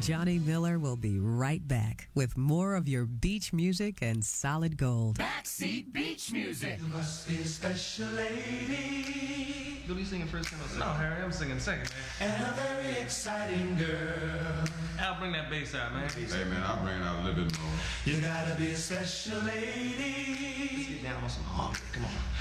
Johnny Miller will be right back with more of your beach music and solid gold. Backseat Beach Music. You must be a special lady. You'll be singing first and second. No, Harry, I'm singing second, man. And a very exciting girl. Al, bring that bass out, man. Hey, man, I'll bring it out a little bit more. You gotta be a special lady. Let's get down on some harmony. Come on.